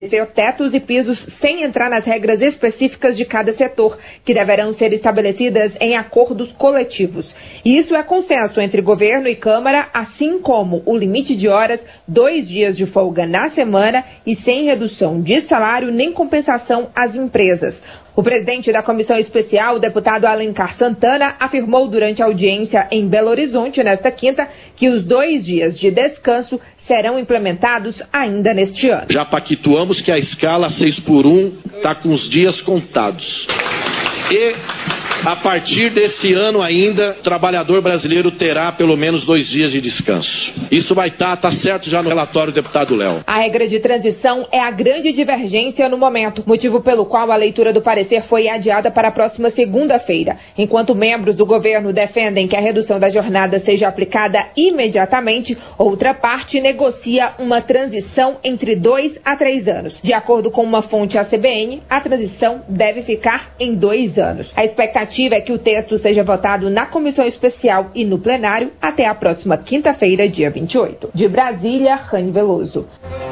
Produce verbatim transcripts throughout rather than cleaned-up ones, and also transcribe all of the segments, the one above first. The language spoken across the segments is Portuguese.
tetos e pisos sem entrar nas regras específicas de cada setor, que deverão ser estabelecidas em acordos coletivos. E isso é consenso entre governo e Câmara, assim como o limite de horas, dois dias de folga na semana e sem redução de salário nem compensação às empresas. O presidente da Comissão Especial, o deputado Alencar Santana, afirmou durante a audiência em Belo Horizonte, nesta quinta, que os dois dias de descanso serão implementados ainda neste ano. Já pactuamos que a escala seis por um está com os dias contados. E, a partir desse ano ainda, o trabalhador brasileiro terá pelo menos dois dias de descanso. Isso vai estar, tá, tá certo já no relatório do deputado Léo. A regra de transição é a grande divergência no momento, motivo pelo qual a leitura do parecer foi adiada para a próxima segunda-feira. Enquanto membros do governo defendem que a redução da jornada seja aplicada imediatamente, outra parte negocia uma transição entre dois a três anos. De acordo com uma fonte à C B N, a transição deve ficar em dois anos. A expectativa é que o texto seja votado na comissão especial e no plenário até a próxima quinta-feira, dia vinte e oito. De Brasília, Rani Veloso.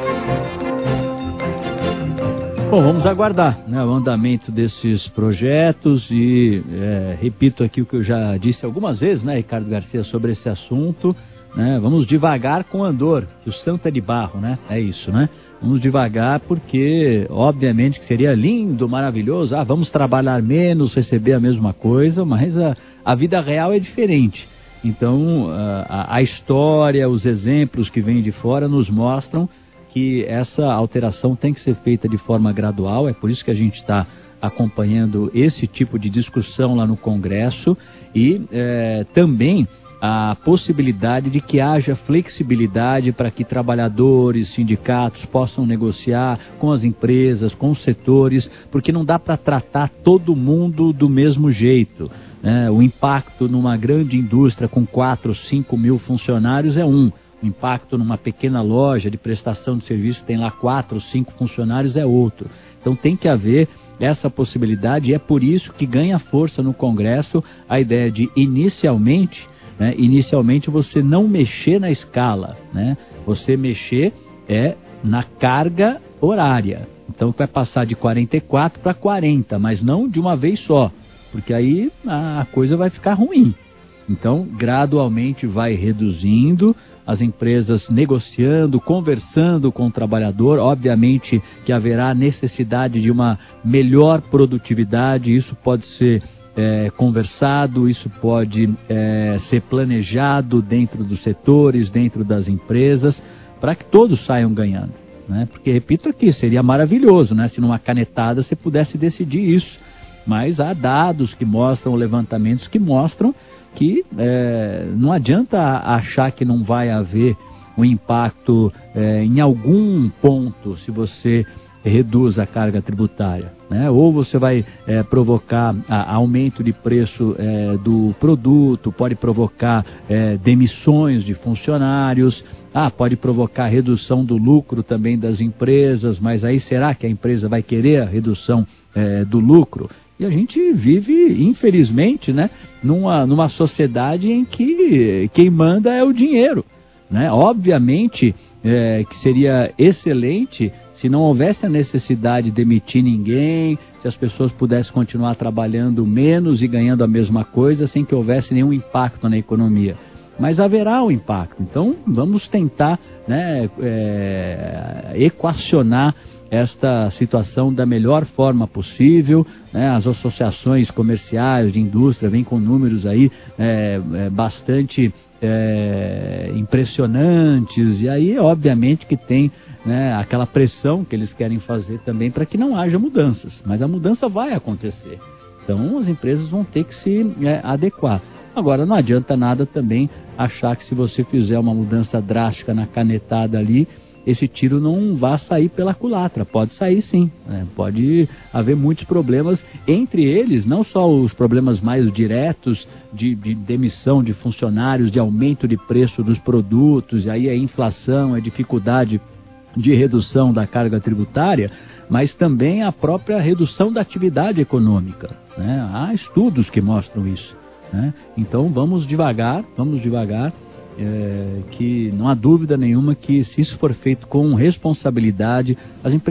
Bom, vamos aguardar, né, o andamento desses projetos e é, repito aqui o que eu já disse algumas vezes, né, Ricardo Garcia, sobre esse assunto, né, vamos devagar com andor, que o santo é de barro, né, é isso, né, vamos devagar porque, obviamente, que seria lindo, maravilhoso, ah, vamos trabalhar menos, receber a mesma coisa, mas a, a vida real é diferente. Então, a, a história, os exemplos que vêm de fora nos mostram que essa alteração tem que ser feita de forma gradual, é por isso que a gente está acompanhando esse tipo de discussão lá no Congresso e é, também a possibilidade de que haja flexibilidade para que trabalhadores, sindicatos possam negociar com as empresas, com os setores, porque não dá para tratar todo mundo do mesmo jeito, né? O impacto numa grande indústria com quatro, cinco mil funcionários é um. O impacto numa pequena loja de prestação de serviço que tem lá quatro, cinco funcionários é outro. Então tem que haver essa possibilidade e é por isso que ganha força no Congresso a ideia de inicialmente, né, inicialmente você não mexer na escala, né? Você mexer é na carga horária. Então vai passar de quarenta e quatro para quarenta, mas não de uma vez só, porque aí a coisa vai ficar ruim. Então, gradualmente vai reduzindo, as empresas negociando, conversando com o trabalhador. Obviamente que haverá necessidade de uma melhor produtividade, isso pode ser é, conversado, isso pode é, ser planejado dentro dos setores, dentro das empresas, para que todos saiam ganhando, né? Porque, repito aqui, seria maravilhoso, né, se numa canetada você pudesse decidir isso, mas há dados que mostram, levantamentos que mostram que é, não adianta achar que não vai haver um impacto é, em algum ponto se você reduz a carga tributária, né? Ou você vai é, provocar a, aumento de preço é, do produto, pode provocar é, demissões de funcionários, ah, pode provocar redução do lucro também das empresas, mas aí será que a empresa vai querer a redução é, do lucro? E a gente vive, infelizmente, né, numa, numa sociedade em que quem manda é o dinheiro, né? Obviamente é, que seria excelente se não houvesse a necessidade de demitir ninguém, se as pessoas pudessem continuar trabalhando menos e ganhando a mesma coisa sem que houvesse nenhum impacto na economia. Mas haverá um impacto. Então vamos tentar, né, é, equacionar esta situação da melhor forma possível, né? As associações comerciais de indústria vêm com números aí é, é, bastante é, impressionantes, e aí obviamente que tem, né, aquela pressão que eles querem fazer também para que não haja mudanças, mas a mudança vai acontecer, então as empresas vão ter que se é, adequar. Agora, não adianta nada também achar que se você fizer uma mudança drástica na canetada ali, esse tiro não vai sair pela culatra. Pode sair sim, né? Pode haver muitos problemas, entre eles não só os problemas mais diretos de, de demissão de funcionários, de aumento de preço dos produtos, e aí é inflação, é dificuldade de redução da carga tributária, mas também a própria redução da atividade econômica, né? Há estudos que mostram isso, né? Então vamos devagar, vamos devagar. É, que não há dúvida nenhuma que se isso for feito com responsabilidade, as empresas